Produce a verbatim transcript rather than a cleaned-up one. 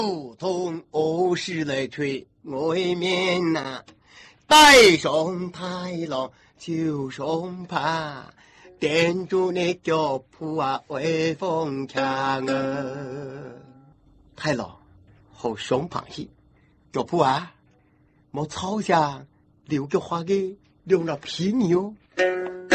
不同我是来吹外面呐，带上太郎就上爬，店主你脚步啊威风强啊！太郎好上螃蟹，脚步啊，冇草下留个花给留了皮牛。